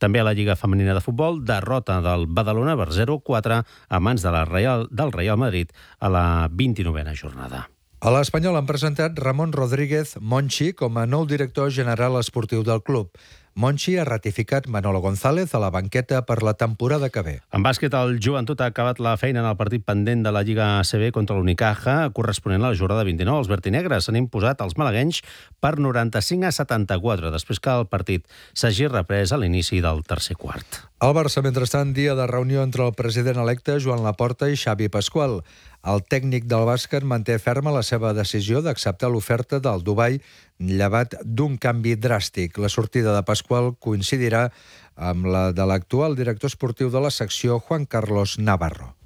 També a la Lliga Femenina de Futbol, derrota del Badalona per 0-4 a mans del Real Madrid a la 29a jornada. A l'Espanyol han presentat Ramon Rodríguez Monchi com a nou director general esportiu del club. Monchi ha ratificat Manolo González a la banqueta per la temporada que ve. En bàsquet, el Joventut ha acabat la feina en el partit pendent de la Lliga ACB contra l'Unicaja, corresponent a la jornada 29. Els vertinegres s'han imposat als malaguenys per 95-74, després que el partit s'hagi reprès a l'inici del tercer quart. Al Barça, mentrestant, dia de reunió entre el president electe Joan Laporta i Xavi Pasqual. El tècnic del bàsquet manté ferma la seva decisió d'acceptar l'oferta del Dubai, llevat d'un canvi dràstic. La sortida de Pasqual coincidirà amb la de l'actual director esportiu de la secció, Juan Carlos Navarro.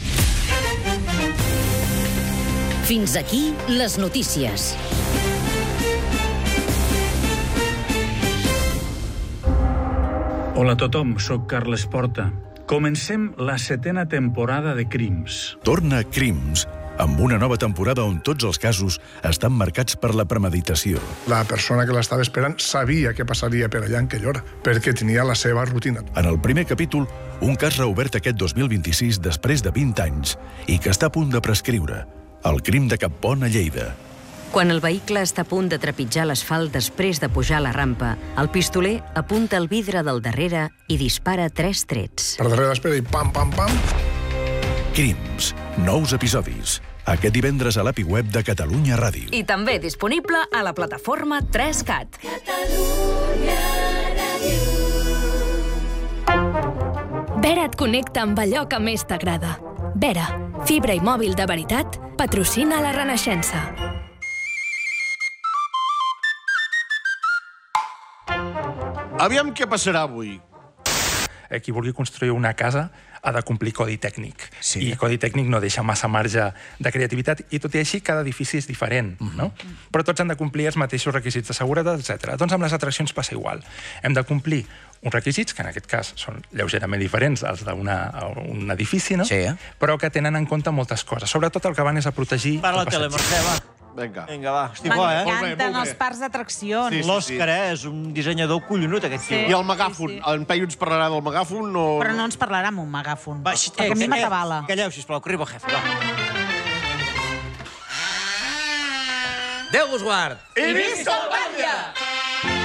Fins aquí les notícies. Hola a tothom, soc Carles Porta. Comencem la 7a temporada de Crims. Torna Crims, amb una nova temporada on tots els casos estan marcats per la premeditació. La persona que l'estava esperant sabia què passaria per allà en aquella hora, perquè tenia la seva rutina. En el primer capítol, un cas reobert aquest 2026 després de 20 anys i que està a punt de prescriure. El crim de Cappont a Lleida. Quan el vehicle està a punt de trepitjar l'asfalt després de pujar la rampa, el pistoler apunta el vidre del darrere i dispara 3 trets. Per darrere l'espera i pam, pam, pam. Crims, nous episodis. Aquest divendres a l'API web de Catalunya Ràdio. I també disponible a la plataforma 3CAT. Vera et connecta amb allò que més t'agrada. Vera, fibra i mòbil de veritat, patrocina la Renaixença. Aviam què passarà avui. Qui vulgui construir una casa ha de complir codi tècnic. Sí. I codi tècnic no deixa massa marge de creativitat i tot i així cada edifici és diferent, no? Però tots han de complir els mateixos requisits de seguretat, etc. Doncs amb les atraccions passa igual. Hem de complir uns requisits, que en aquest cas són lleugerament diferents als d'un edifici, no? Sí. Però que tenen en compte moltes coses. Sobretot el que van és a protegir... Per la tele, Mercè, va. Vinga, va. Estic bo, eh? M'encanten els parcs d'atraccions. L'Òscar, és un dissenyador collonut, aquest tio. I el megàfon? En Peyu ens parlarà del megàfon o... Però no ens parlarà amb un megàfon. Va, perquè a mi m'atabala. Calleu, sisplau, que arriba el jefe, va. Déu vos guard! I visca el batlle!